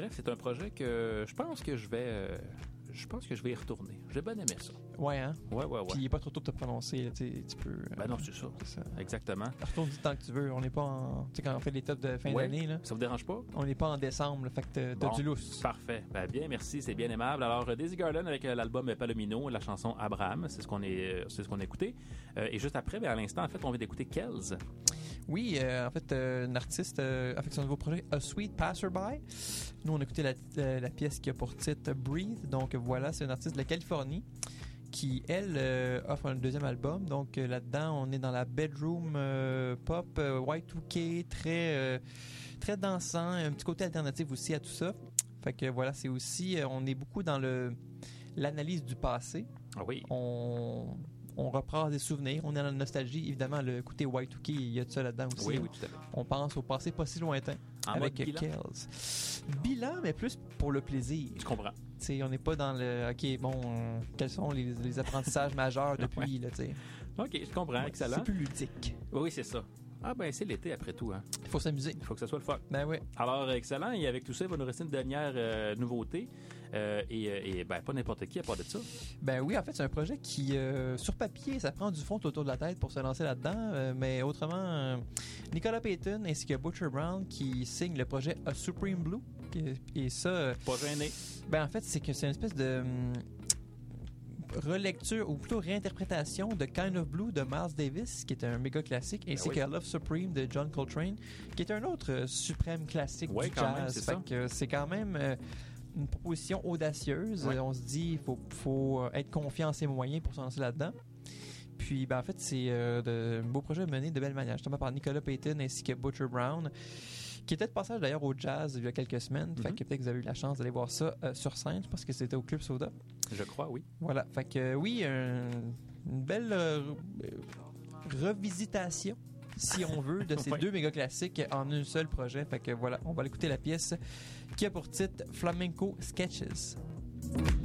bref, c'est un projet que je pense que je vais y retourner. J'ai bien aimé ça. Ouais, hein? Ouais. Puis il n'est pas trop tôt de te prononcer, là, tu peux... Ben non, c'est ça. Exactement. Retourne-y tant que tu veux. On n'est pas en... Tu sais, quand on fait les tops de fin d'année, là, ça vous dérange pas? on n'est pas en décembre, là, fait que t'as du lousse. Parfait. Ben bien, merci, c'est bien aimable. Alors, Daisy Garland avec l'album Palomino, la chanson Abraham, c'est ce qu'on a écouté. Et juste après, à l'instant, en fait, on vient d'écouter Kells. Oui, en fait, un artiste avec son nouveau projet A Sweet Passerby. Nous, on a écouté la pièce qui a pour titre Breathe. Donc voilà, c'est un artiste de la Californie qui, elle, offre un deuxième album. Donc là-dedans, on est dans la bedroom pop Y2K, très dansant, un petit côté alternatif aussi à tout ça. Fait que voilà, c'est aussi, on est beaucoup dans l'analyse du passé. Ah oui. On reprend des souvenirs, on est dans la nostalgie. Évidemment, le côté Y2K, il y a de ça là-dedans aussi. Oui, tout à fait. On pense au passé pas si lointain avec Kells. Bilan, mais plus pour le plaisir. Je comprends. T'sais, on n'est pas dans le... OK, bon, quels sont les apprentissages majeurs depuis, là, tu sais. OK, je comprends. Ouais, excellent. C'est plus ludique. Oui, c'est ça. Ah ben, c'est l'été après tout. Hein. Il faut s'amuser. Il faut que ce soit le fun. Ben oui. Alors, excellent. Et avec tout ça, il va nous rester une dernière nouveauté. Et pas n'importe qui à part de ça. Ben oui, en fait, c'est un projet qui, sur papier, ça prend du fond autour de la tête pour se lancer là-dedans. Mais autrement, Nicolas Payton ainsi que Butcher Brown qui signent le projet A Supreme Blue. Et ça... Pas gêné. Ben en fait, c'est que c'est une espèce de... relecture ou plutôt réinterprétation de Kind of Blue de Miles Davis qui est un méga classique ainsi que Love Supreme de John Coltrane qui est un autre suprême classique du jazz. C'est quand même une proposition audacieuse. On se dit faut être confiant en ses moyens pour se lancer là-dedans. Puis en fait c'est un beau projet mené de belle manière justement par Nicolas Payton ainsi que Butcher Brown qui était de passage d'ailleurs au jazz il y a quelques semaines. Fait que peut-être que vous avez eu la chance d'aller voir ça sur scène. Je pense que c'était au Club Soda. Je crois, oui. Voilà. Fait que oui, une belle revisitation, si on veut, de ces deux méga classiques en un seul projet. Fait que voilà, on va écouter la pièce qui a pour titre Flamenco Sketches.